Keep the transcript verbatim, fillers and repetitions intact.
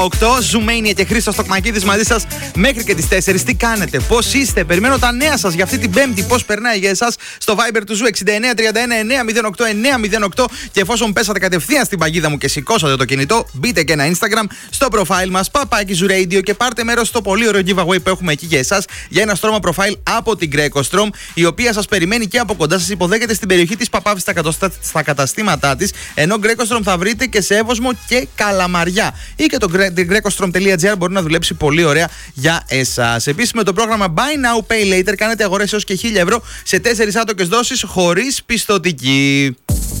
οκτώ, Ζουμάνια και Χρήστος Τοκμακίδης μαζί σας μέχρι και τις τέσσερις. Τι κάνετε, πώς είστε, περιμένω τα νέα σας για αυτή την Πέμπτη. Πώς περνάει για εσάς στο Viber του Ζου εξήντα εννέα τριάντα ένα εννέα μηδέν οκτώ εννέα μηδέν οκτώ. Και εφόσον πέσατε κατευθείαν στην παγίδα μου και σηκώσατε το κινητό, μπείτε και ένα Instagram στο profile μας, Παπάκι Ζου Radio, και πάρτε μέρος στο πολύ ωραίο giveaway που έχουμε εκεί για εσάς για ένα στρώμα profile από την Greco Strom, η οποία σας περιμένει και από κοντά. Σας υποδέχεται στην περιοχή της Παπάβης στα καταστήματά της, ενώ Greco Strom θα βρείτε και σε Εύωσμο και Καλαμαριά. Ή και το greco strom τελεία gr μπορεί να δουλέψει πολύ ωραία για εσάς. Επίσης, με το πρόγραμμα Buy Now Pay Later κάνετε αγορές έως και χίλια ευρώ σε τέσσερις άτοκες δόσεις χωρίς πιστωτική.